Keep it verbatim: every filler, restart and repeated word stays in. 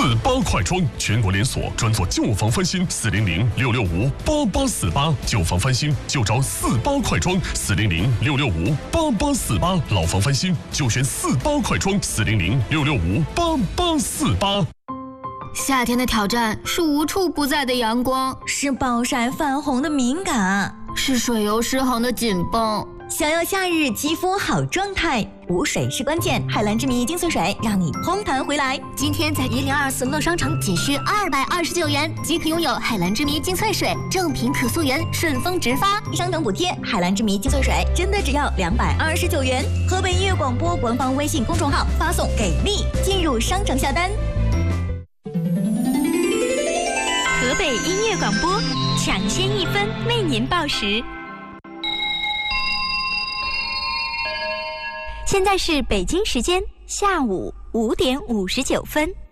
八快装，全国连锁，专做旧房翻新。四零零六六五八八四八，旧房翻新就找四八快装。四零零六六五八八四八，老房翻新就选四八快装。四零零六六五八八四八。 夏天的挑战是无处不在的阳光， 是暴晒泛红的敏感， 是水油失衡的紧绷。 想要夏日肌肤好状态，补水是关键。海蓝之谜精粹水让你嘭弹回来。 今天在一零二四乐商城仅需二百二十九元即可拥有海蓝之谜精粹水，正品可溯源，顺丰直发， 商城补贴。海蓝之谜精粹水真的只要两百二十九元。河北音乐广播官方微信公众号发送给力进入商城下单。 河北音乐广播抢先一分为您报时。现在是北京时间下午五点五十九分。